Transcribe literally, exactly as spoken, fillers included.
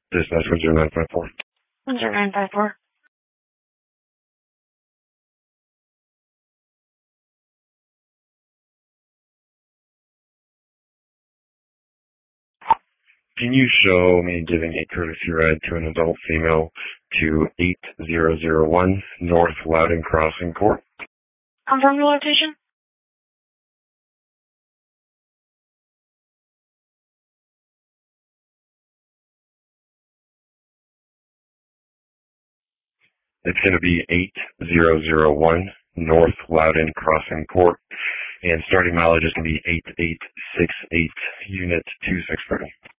Dispatch one zero nine five four. one zero nine five four. Can you show me giving a courtesy ride to an adult female to eight zero zero one North Loudon Crossing Court? Confirm the location. It's going to be eight zero zero one North Loudon Crossing Court, and starting mileage is going to be eight eight six eight, unit two six three.